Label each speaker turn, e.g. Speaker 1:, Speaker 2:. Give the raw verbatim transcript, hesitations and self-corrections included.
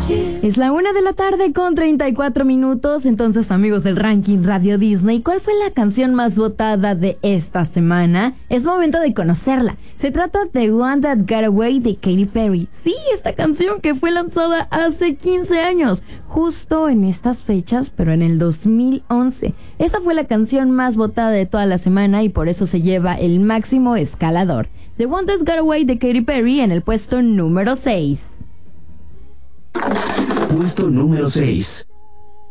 Speaker 1: Es la una de la tarde con treinta y cuatro minutos. Entonces, amigos del ranking Radio Disney, ¿cuál fue la canción más votada de esta semana? Es momento de conocerla. Se trata de One That Got Away de Katy Perry. Sí, esta canción que fue lanzada hace quince años, justo en estas fechas, pero en el dos mil once. Esta fue la canción más votada de toda la semana y por eso se lleva el máximo escalador. The One That Got Away de Katy Perry en el puesto número seis.
Speaker 2: Puesto número seis.